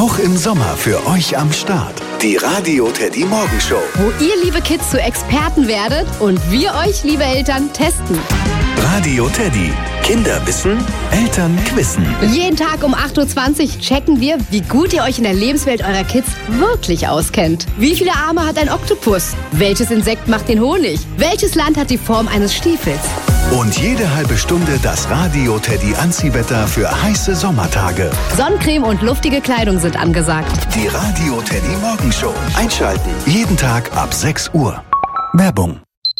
Auch im Sommer für euch am Start. Die Radio Teddy Morgenshow. Wo ihr, liebe Kids, zu Experten werdet und wir euch, liebe Eltern, testen. Radio Teddy. Kinder wissen, Eltern quissen. Jeden Tag um 8.20 Uhr checken wir, wie gut ihr euch in der Lebenswelt eurer Kids wirklich auskennt. Wie viele Arme hat ein Oktopus? Welches Insekt macht den Honig? Welches Land hat die Form eines Stiefels? Und jede halbe Stunde das Radio Teddy Anziehwetter für heiße Sommertage. Sonnencreme und luftige Kleidung sind angesagt. Die Radio Teddy Morgenshow. Einschalten. Jeden Tag ab 6 Uhr. Werbung.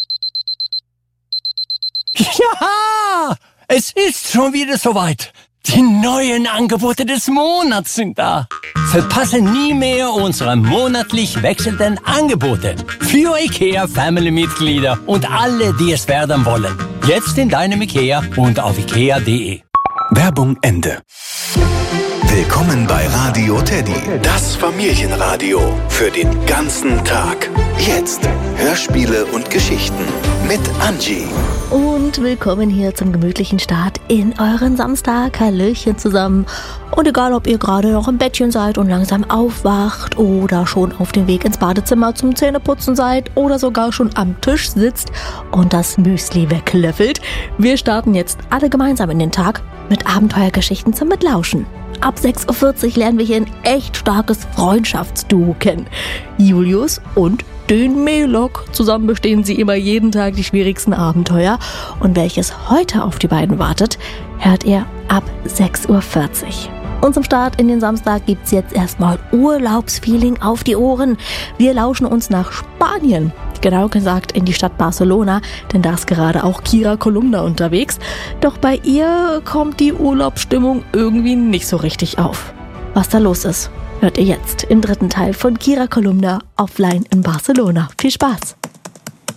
Ja, es ist schon wieder soweit. Die neuen Angebote des Monats sind da. Verpasse nie mehr unsere monatlich wechselnden Angebote für IKEA-Family-Mitglieder und alle, die es werden wollen. Jetzt in deinem IKEA und auf ikea.de. Werbung Ende. Willkommen bei Radio Teddy, das Familienradio für den ganzen Tag. Jetzt Hörspiele und Geschichten mit Angie. Und willkommen hier zum gemütlichen Start in euren Samstag. Hallöchen zusammen. Und egal, ob ihr gerade noch im Bettchen seid und langsam aufwacht oder schon auf dem Weg ins Badezimmer zum Zähneputzen seid oder sogar schon am Tisch sitzt und das Müsli weglöffelt, wir starten jetzt alle gemeinsam in den Tag mit Abenteuergeschichten zum Mitlauschen. Ab 6.40 Uhr lernen wir hier ein echt starkes Freundschaftsduo kennen. Julius und den Melok. Zusammen bestehen sie immer jeden Tag die schwierigsten Abenteuer. Und welches heute auf die beiden wartet, hört ihr ab 6.40 Uhr. Und zum Start in den Samstag gibt's jetzt erstmal Urlaubsfeeling auf die Ohren. Wir lauschen uns nach Spanien. Genau gesagt in die Stadt Barcelona, denn da ist gerade auch Kira Kolumna unterwegs. Doch bei ihr kommt die Urlaubsstimmung irgendwie nicht so richtig auf. Was da los ist, hört ihr jetzt im dritten Teil von Kira Kolumna offline in Barcelona. Viel Spaß!